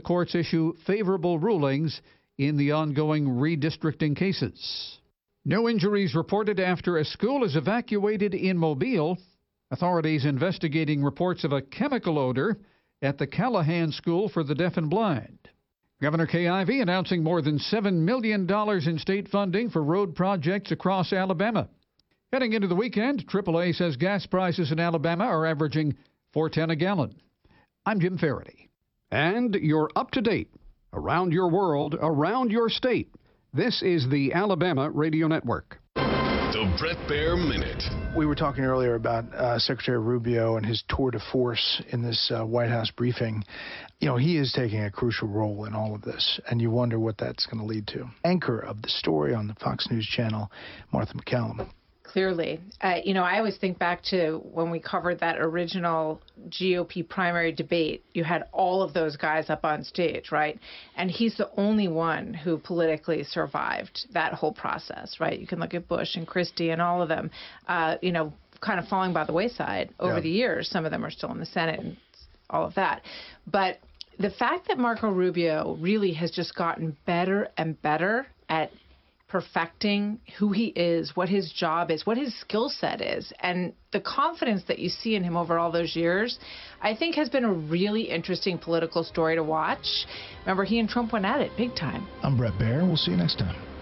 courts issue favorable rulings in the ongoing redistricting cases. No injuries reported after a school is evacuated in Mobile. Authorities investigating reports of a chemical odor at the Callahan School for the Deaf and Blind. Governor Kay Ivey announcing more than $7 million in state funding for road projects across Alabama. Heading into the weekend, AAA says gas prices in Alabama are averaging $4.10 a gallon. I'm Jim Faraday. And you're up to date. Around your world, around your state. This is the Alabama Radio Network. The Bret Baier Minute. We were talking earlier about Secretary Rubio and his tour de force in this White House briefing. You know, he is taking a crucial role in all of this, and you wonder what that's going to lead to. Anchor of the story on the Fox News Channel, Martha MacCallum. Clearly. I always think back to when we covered that original GOP primary debate. You had all of those guys up on stage, right? And he's the only one who politically survived that whole process, right? You can look at Bush and Christie and all of them, kind of falling by the wayside over the years. Some of them are still in the Senate and all of that. But the fact that Marco Rubio really has just gotten better and better at perfecting who he is, what his job is, what his skill set is, and the confidence that you see in him over all those years, I think has been a really interesting political story to watch. Remember, he and Trump went at it big time. I'm Bret Baier. We'll see you next time.